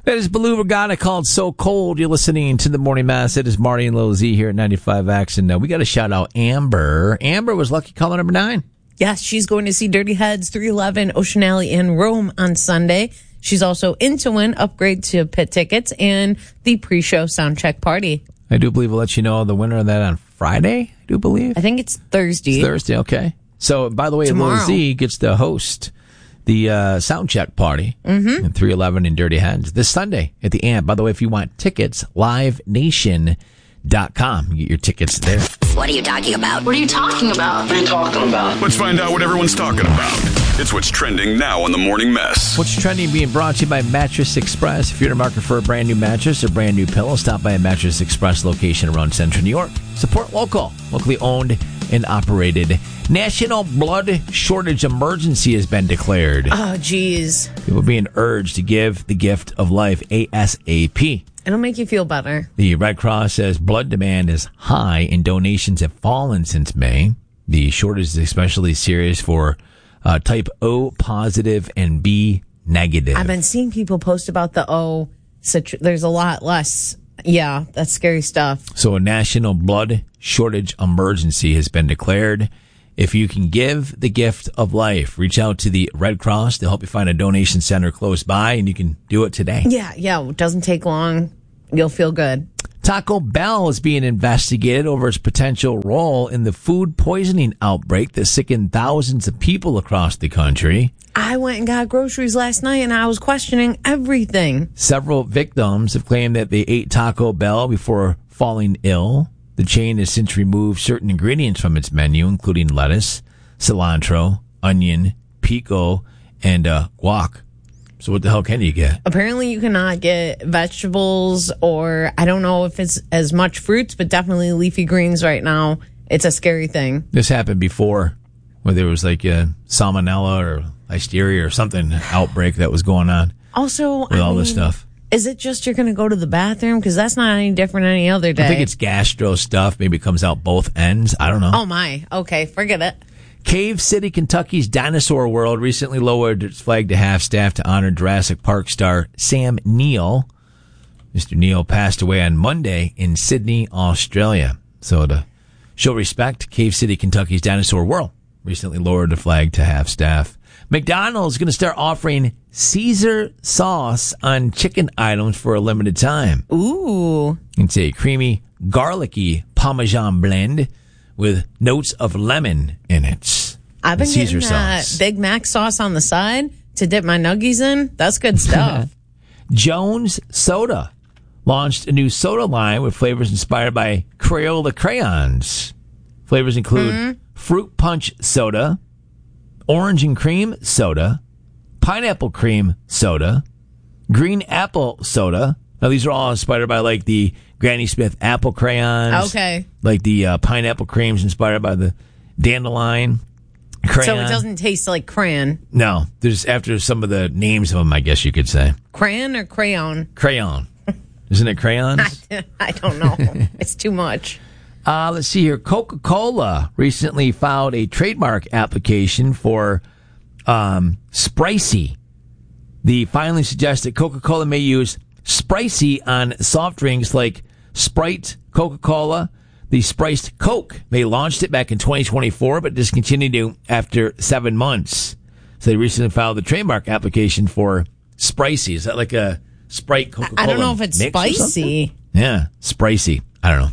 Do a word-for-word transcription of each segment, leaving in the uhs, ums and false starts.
That is Beluga Ghana called So Cold. You're listening to the Morning Mass. It is Marty and Lil Z here at ninety-five X. And uh, we got to shout out Amber. Amber was lucky caller number nine. Yes, she's going to see Dirty Heads, three eleven Ocean Alley in Rome on Sunday. She's also in to win upgrade to pit tickets and the pre-show soundcheck party. I do believe we'll let you know the winner of that on Friday, I do believe. I think it's Thursday. It's Thursday, okay. So, by the way, Tomorrow. Lil Z gets to host the uh, soundcheck party mm-hmm. in three eleven in Dirty Heads this Sunday at the Amp. By the way, if you want tickets, live nation dot com. You get your tickets there. What are you talking about? What are you talking about? What are you talking about? Let's find out what everyone's talking about. It's what's trending now on the Morning Mess. What's trending being brought to you by Mattress Express. If you're in the market for a brand new mattress or brand new pillow, stop by a Mattress Express location around Central New York. Support local, locally owned and operated. National blood shortage emergency has been declared. Oh, geez. People being urged to give the gift of life ASAP. It'll make you feel better. The Red Cross says blood demand is high and donations have fallen since May. The shortage is especially serious for uh, type O positive and B negative. I've been seeing people post about the O. Situ- there's a lot less. Yeah, that's scary stuff. So a national blood shortage emergency has been declared. If you can give the gift of life, reach out to the Red Cross to help you find a donation center close by, and you can do it today. Yeah, yeah, it doesn't take long. You'll feel good. Taco Bell is being investigated over its potential role in the food poisoning outbreak that sickened thousands of people across the country. I went and got groceries last night, and I was questioning everything. Several victims have claimed that they ate Taco Bell before falling ill. The chain has since removed certain ingredients from its menu, including lettuce, cilantro, onion, pico, and uh, guac. So what the hell can you get? Apparently you cannot get vegetables, or I don't know if it's as much fruits, but definitely leafy greens right now. It's a scary thing. This happened before, where there was like a salmonella or listeria or something outbreak that was going on. Also, with I all mean, this stuff. Is it just you're going to go to the bathroom? Because that's not any different any other day. I think it's gastro stuff. Maybe it comes out both ends. I don't know. Oh, my. Okay, forget it. Cave City, Kentucky's Dinosaur World recently lowered its flag to half-staff to honor Jurassic Park star Sam Neill. Mister Neill passed away on Monday in Sydney, Australia. So to show respect, Cave City, Kentucky's Dinosaur World recently lowered the flag to half-staff. McDonald's is going to start offering Caesar sauce on chicken items for a limited time. Ooh. It's a creamy, garlicky Parmesan blend with notes of lemon in it. I've been Caesar getting that sauce. Big Mac sauce on the side to dip my nuggies in. That's good stuff. Jones Soda launched a new soda line with flavors inspired by Crayola crayons. Flavors include mm-hmm. fruit punch soda, orange and cream soda, pineapple cream soda, green apple soda. Now, these are all inspired by, like, the Granny Smith apple crayons. Okay. Like the uh, pineapple creams inspired by the dandelion crayon. So it doesn't taste like crayon. No. There's after some of the names of them, I guess you could say. Crayon or crayon? Crayon. Isn't it crayons? I, I don't know. It's too much. Uh, let's see here. Coca-Cola recently filed a trademark application for um, Spricey. The filing suggests that Coca-Cola may use Spricey on soft drinks like Sprite, Coca-Cola, the Spiced Coke. They launched it back in twenty twenty-four, but discontinued it after seven months. So they recently filed the trademark application for Spricey. Is that like a Sprite Coca-Cola? I don't know if it's spicy. Yeah, Spricey. I don't know.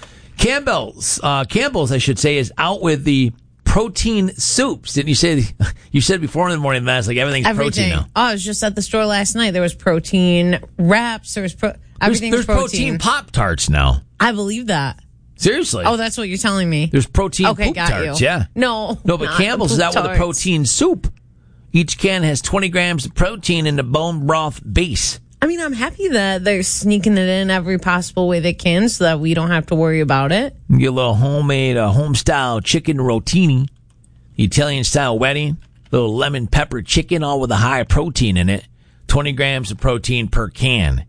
Campbell's, uh, Campbell's, I should say, is out with the protein soups. Didn't you say? You said before in the morning, Matt, like everything's Everything. protein now. Oh, I was just at the store last night. There was protein wraps. There was pro- everything's There's, there's protein. protein Pop-Tarts now. I believe that. Seriously? Oh, that's what you're telling me. There's protein okay, Poop got Tarts. you. Yeah. No, No, but Campbell's is out with a protein soup. Each can has twenty grams of protein in the bone broth base. I mean, I'm happy that they're sneaking it in every possible way they can so that we don't have to worry about it. You get a little homemade, uh, home-style chicken rotini, Italian-style wedding, little lemon pepper chicken, all with a high protein in it. twenty grams of protein per can.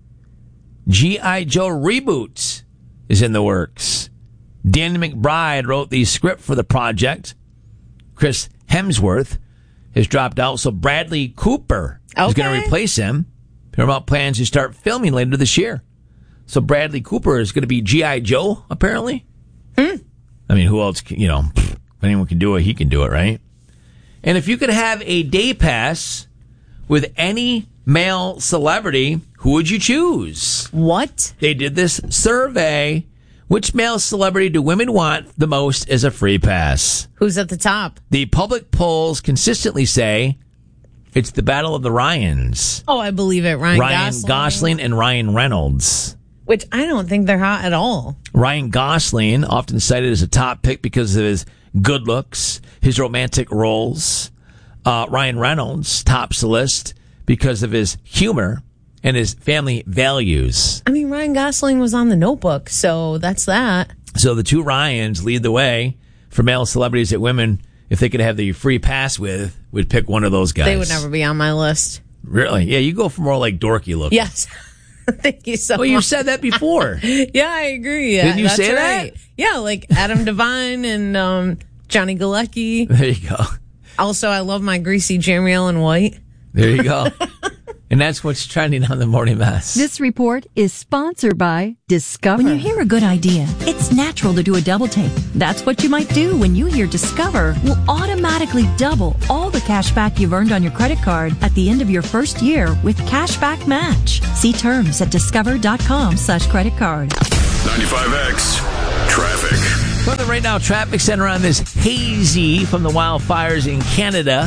G I. Joe reboot is in the works. Danny McBride wrote the script for the project. Chris Hemsworth has dropped out, so Bradley Cooper okay. is going to replace him. Paramount plans to start filming later this year. So Bradley Cooper is going to be G I. Joe, apparently. Hmm. I mean, who else can, you know, if anyone can do it, he can do it, right? And if you could have a day pass with any male celebrity, who would you choose? What? They did this survey. Which male celebrity do women want the most as a free pass? Who's at the top? The public polls consistently say it's the battle of the Ryans. Oh, I believe it. Ryan, Ryan Gosling. Gosling and Ryan Reynolds. Which I don't think they're hot at all. Ryan Gosling, often cited as a top pick because of his good looks, his romantic roles. Uh, Ryan Reynolds tops the list because of his humor and his family values. I mean, Ryan Gosling was on The Notebook, so that's that. So the two Ryans lead the way for male celebrities that women, if they could have the free pass with, would pick one of those guys. They would never be on my list. Really? Yeah, you go for more like dorky looking. Yes. Thank you so well, much. Well, you said that before. Yeah, I agree. Didn't you That's say right. that? Yeah, like Adam Devine and um, Johnny Galecki. There you go. Also, I love my greasy Jeremy Allen White. There you go. And that's what's trending on the Morning Mess. This report is sponsored by Discover. When you hear a good idea, it's natural to do a double take. That's what you might do when you hear Discover will automatically double all the cash back you've earned on your credit card at the end of your first year with Cashback Match. See terms at discover.com slash credit card. ninety-five X Traffic. From the Right Now Traffic Center on this hazy from the wildfires in Canada.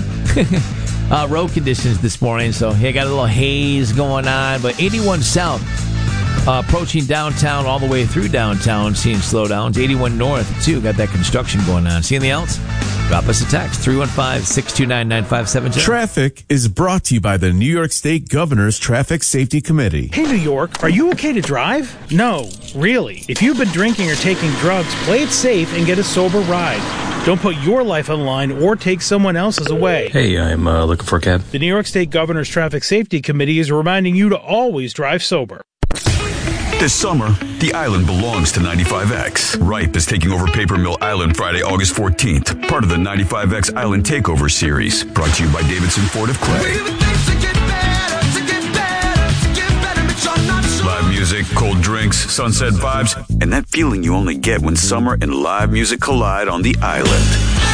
Uh, road conditions this morning, so hey, got a little haze going on, but eighty-one South uh, approaching downtown all the way through downtown, seeing slowdowns. eighty-one North, too, got that construction going on. See anything else? Drop us a text, three one five, six two nine, nine five seven zero. Traffic is brought to you by the New York State Governor's Traffic Safety Committee. Hey, New York, are you okay to drive? No, really. If you've been drinking or taking drugs, play it safe and get a sober ride. Don't put your life on the line or take someone else's away. Hey, I'm uh, looking for a cab. The New York State Governor's Traffic Safety Committee is reminding you to always drive sober. This summer, the island belongs to ninety-five X. Ripe is taking over Paper Mill Island Friday, August fourteenth, part of the ninety-five X Island Takeover Series, brought to you by Davidson Ford of Clay. Live music, cold drinks, sunset vibes, and that feeling you only get when summer and live music collide on the island.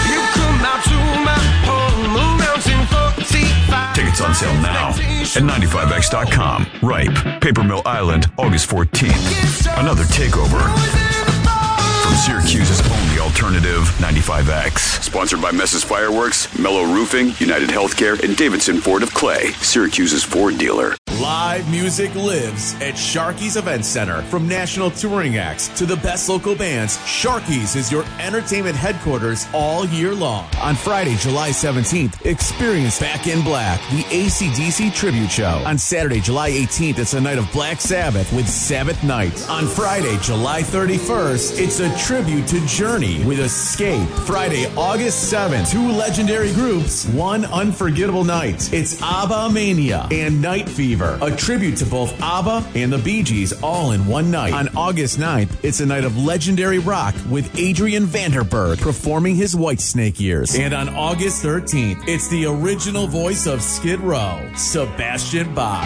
Tickets on sale now at ninety-five X dot com. Ripe, Paper Mill Island, August fourteenth. Another takeover. From Syracuse's only alternative, ninety-five X. Sponsored by Mess's Fireworks, Mellow Roofing, United Healthcare, and Davidson Ford of Clay, Syracuse's Ford dealer. Live music lives at Sharky's Event Center. From national touring acts to the best local bands, Sharky's is your entertainment headquarters all year long. On Friday, July seventeenth, experience Back in Black, the A C D C tribute show. On Saturday, July eighteenth, it's a night of Black Sabbath with Sabbath Night. On Friday, July thirty-first, it's a tribute to Journey with Escape. Friday, August seventh, two legendary groups, one unforgettable night. It's ABBA Mania and Night Fever, a tribute to both ABBA and the Bee Gees all in one night. On August ninth, it's a night of legendary rock with Adrian Vanderberg performing his Whitesnake years. And on August thirteenth, it's the original voice of Skid Row, Sebastian Bach.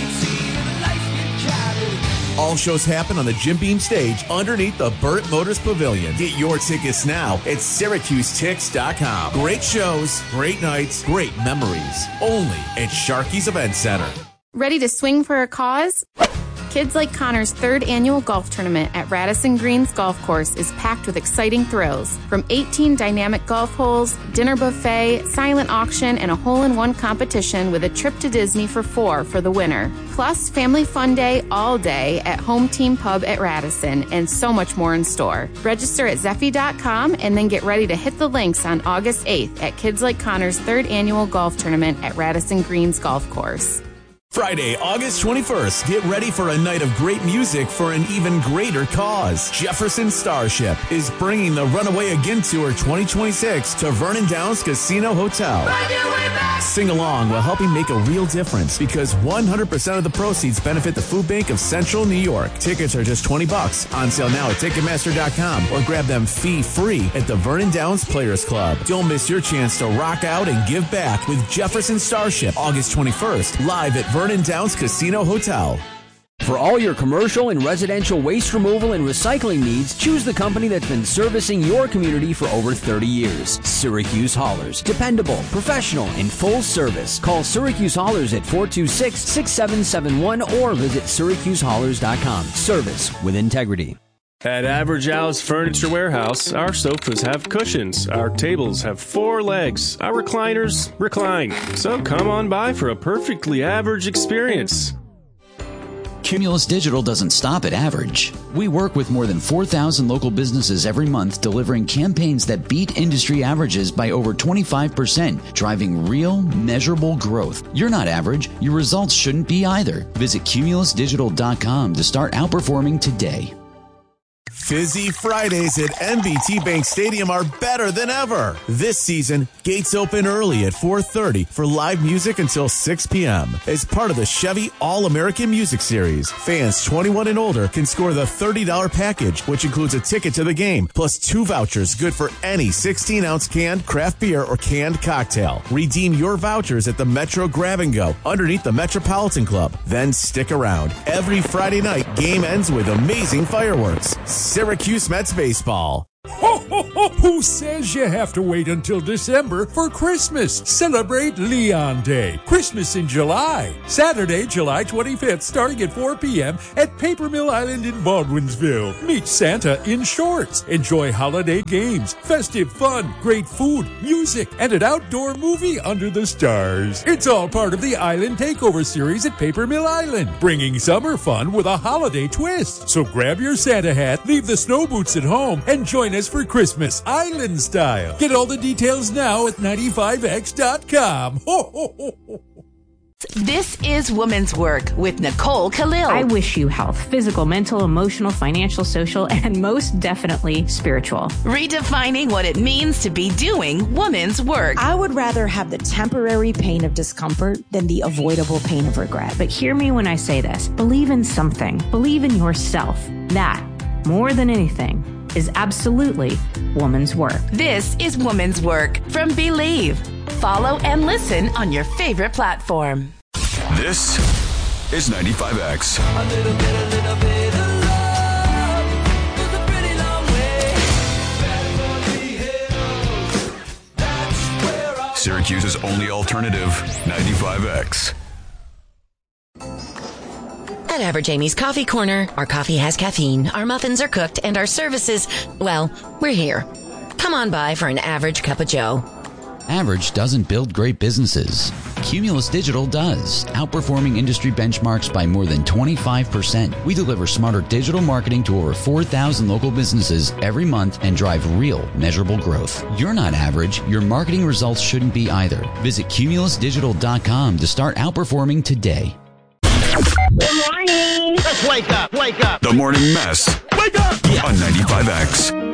All shows happen on the Jim Beam stage underneath the Burt Motors Pavilion. Get your tickets now at Syracuse Tix dot com. Great shows, great nights, great memories. Only at Sharky's Event Center. Ready to swing for a cause? Kids Like Connor's third annual golf tournament at Radisson Greens Golf Course is packed with exciting thrills. From eighteen dynamic golf holes, dinner buffet, silent auction, and a hole-in-one competition with a trip to Disney for four for the winner. Plus, family fun day all day at Home Team Pub at Radisson, and so much more in store. Register at Zeffy dot com and then get ready to hit the links on August eighth at Kids Like Connor's third annual golf tournament at Radisson Greens Golf Course. Friday, August twenty-first, get ready for a night of great music for an even greater cause. Jefferson Starship is bringing the Runaway Again Tour twenty twenty-six to Vernon Downs Casino Hotel. Sing along while helping make a real difference because one hundred percent of the proceeds benefit the Food Bank of Central New York. Tickets are just twenty bucks. On sale now at Ticketmaster dot com or grab them fee-free at the Vernon Downs Players Club. Don't miss your chance to rock out and give back with Jefferson Starship August twenty-first, live at Vernon Downs Casino Hotel. For all your commercial and residential waste removal and recycling needs, choose the company that's been servicing your community for over thirty years. Syracuse Haulers. Dependable, professional, and full service. Call Syracuse Haulers at four two six, six seven seven one or visit Syracuse Haulers dot com. Service with integrity. At Average Al's Furniture Warehouse, our sofas have cushions, our tables have four legs, our recliners recline. So come on by for a perfectly average experience. Cumulus Digital doesn't stop at average. We work with more than four thousand local businesses every month, delivering campaigns that beat industry averages by over twenty-five percent, driving real, measurable growth. You're not average. Your results shouldn't be either. Visit Cumulus Digital dot com to start outperforming today. Fizzy Fridays at M B T Bank Stadium are better than ever. This season, gates open early at four thirty for live music until six p.m. As part of the Chevy All-American Music Series, fans twenty-one and older can score the thirty dollars package, which includes a ticket to the game, plus two vouchers good for any sixteen-ounce canned craft beer or canned cocktail. Redeem your vouchers at the Metro Grab and Go underneath the Metropolitan Club. Then stick around. Every Friday night, game ends with amazing fireworks. Syracuse Mets baseball. Ho, ho, ho! Who says you have to wait until December for Christmas? Celebrate Leon Day. Christmas in July. Saturday, July twenty-fifth, starting at four p.m. at Paper Mill Island in Baldwinsville. Meet Santa in shorts. Enjoy holiday games, festive fun, great food, music, and an outdoor movie under the stars. It's all part of the Island Takeover series at Paper Mill Island, bringing summer fun with a holiday twist. So grab your Santa hat, leave the snow boots at home, and join us for Christmas Island style. Get all the details now at ninety-five X dot com. Ho, ho, ho, ho. This is Woman's Work with Nicole Khalil. I wish you health, physical, mental, emotional, financial, social, and most definitely spiritual. Redefining what it means to be doing woman's work. I would rather have the temporary pain of discomfort than the avoidable pain of regret. But hear me when I say this. Believe in something. Believe in yourself. That, more than anything, is absolutely woman's work. This is Woman's Work from Believe. Follow and listen on your favorite platform. This is ninety-five X. A little bit, a little bit of love goes a pretty long way. Beverly Hills, that's where I Syracuse's only alternative, ninety-five X. At Average Amy's Coffee Corner, our coffee has caffeine, our muffins are cooked, and our services, well, we're here. Come on by for an average cup of joe. Average doesn't build great businesses. Cumulus Digital does, outperforming industry benchmarks by more than twenty-five percent. We deliver smarter digital marketing to over four thousand local businesses every month and drive real, measurable growth. You're not average. Your marketing results shouldn't be either. Visit Cumulus Digital dot com to start outperforming today. Good morning. Let's wake up, wake up. The Morning Mess. Wake up. On ninety-five X.